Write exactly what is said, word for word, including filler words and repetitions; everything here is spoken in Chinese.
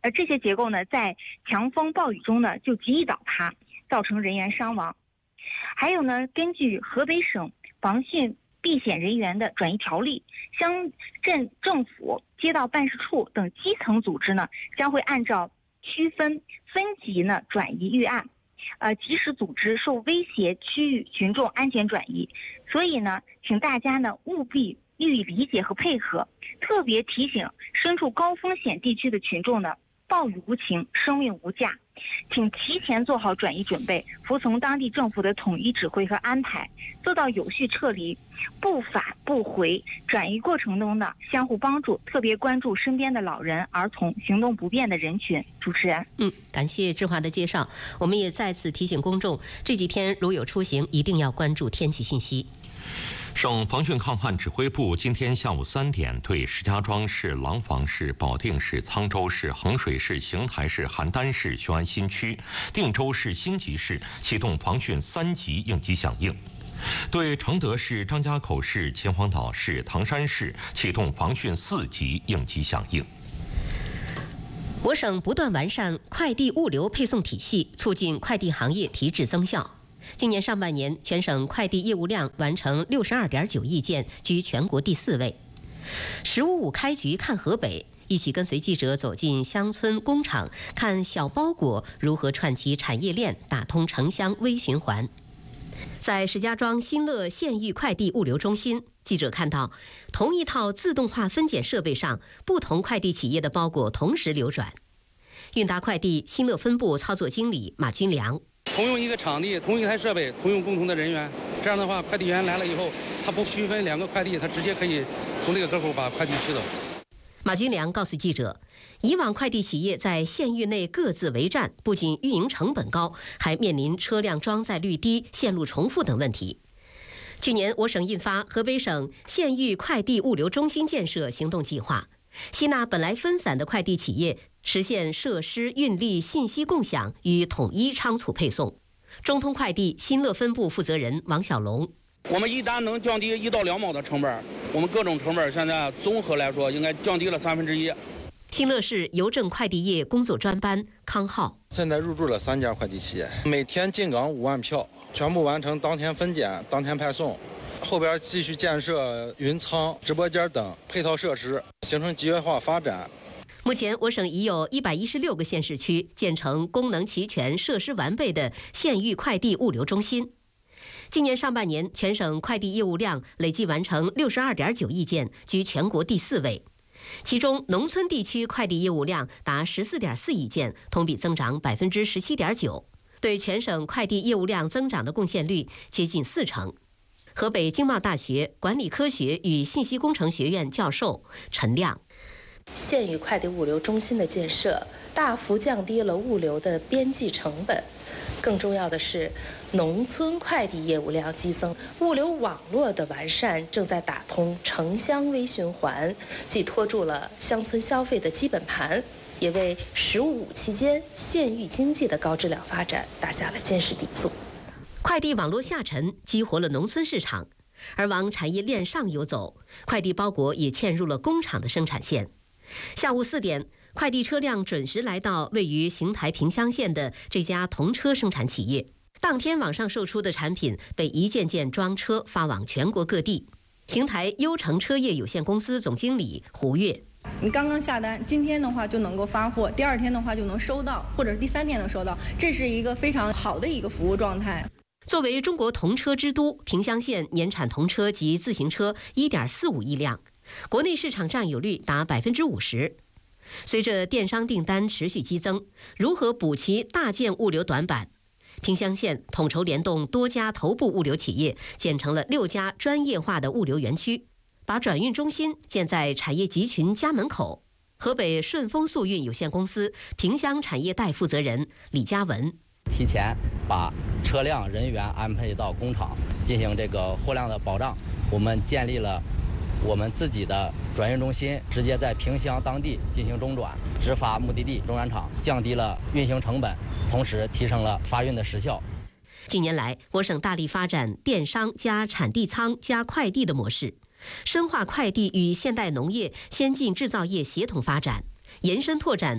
呃，这些结构呢，在强风暴雨中呢就极易倒塌，造成人员伤亡。还有呢，根据河北省防汛避险人员的转移条例，乡镇政府、街道办事处等基层组织呢，将会按照区分分级呢转移预案，呃，及时组织受威胁区域群众安全转移。所以呢，请大家呢务必予以理解和配合，特别提醒身处高风险地区的群众呢，暴雨无情，生命无价，请提前做好转移准备，服从当地政府的统一指挥和安排，做到有序撤离，不返不回。转移过程中呢，相互帮助，特别关注身边的老人、儿童、行动不便的人群。主持人， 嗯，感谢志华的介绍。我们也再次提醒公众，这几天如有出行，一定要关注天气信息。 省防汛抗旱指挥部今天下午三点对石家庄市、廊坊市、保定市、沧州市、衡水市、邢台市、邯郸市、雄安新区、定州市、辛集市启动防汛三级应急响应，对承德市、张家口市、秦皇岛市、唐山市启动防汛四级应急响应。 我省不断完善快递物流配送体系，促进快递行业提质增效。今年上半年，全省快递业务量完成六十二点九亿件，居全国第四位。十五五开局看河北，一起跟随记者走进乡村工厂，看小包裹如何串起产业链，打通城乡微循环。在石家庄新乐县域快递物流中心，记者看到同一套自动化分拣设备上，不同快递企业的包裹同时流转。韵达快递新乐分部操作经理马军良。 同用一个场地，同一台设备，同用共同的人员，这样的话，快递员来了以后，他不区分两个快递，他直接可以从这个沟口把快递取走。 马军良告诉记者，以往快递企业在县域内各自为战，不仅运营成本高，还面临车辆装载率低、线路重复等问题。去年，我省印发《河北省县域快递物流中心建设行动计划》，吸纳本来分散的快递企业，实现设施运力信息共享与统一仓储配送。中通快递新乐分部负责人王小龙， 我们一旦能降低一到两毛的成本，我们各种成本现在综合来说应该降低了三分之一。 新乐市邮政快递业工作专班康浩， 现在入驻了三家快递企业，每天进港五万票，全部完成当天分拣、当天派送。后边继续建设云仓、直播间等配套设施，形成集约化发展。 目前，我省已有一百一十六个县市区建成功能齐全、设施完备的县域快递物流中心。今年上半年，全省快递业务量累计完成六十二点九亿件，居全国第四位。其中，农村地区快递业务量达十四点四亿件，同比增长百分之十七点九，对全省快递业务量增长的贡献率接近四成。河北经贸大学管理科学与信息工程学院教授陈亮， 县域快递物流中心的建设大幅降低了物流的边际成本，更重要的是，农村快递业务量激增，物流网络的完善正在打通城乡微循环，既托住了乡村消费的基本盘，也为“十五五”期间县域经济的高质量发展打下了坚实底座。 快递网络下沉激活了农村市场，而往产业链上游走，快递包裹也嵌入了工厂的生产线。下午四点，快递车辆准时来到位于邢台萍乡县的这家童车生产企业。当天网上售出的产品被一件件装车发往全国各地。邢台优成车业有限公司总经理胡月， 你刚刚下单，今天的话就能够发货，第二天的话就能收到，或者是第三天能收到，这是一个非常好的一个服务状态。 作为中国童车之都，萍乡县年产童车及自行车 一点四五亿辆，国内市场占有率达百分之五十。随着电商订单持续激增，如何补齐大件物流短板？萍乡县统筹联动多家头部物流企业，建成了六家专业化的物流园区，把转运中心建在产业集群家门口。河北顺丰速运有限公司萍乡产业带负责人李嘉文， 提前把车辆人员安排到工厂，进行这个货量的保障。我们建立了我们自己的转运中心，直接在萍乡当地进行中转，直发目的地中转场，降低了运行成本，同时提升了发运的时效。 近年来，我省大力发展电商加产地仓加快递的模式，深化快递与现代农业、先进制造业协同发展，延伸拓展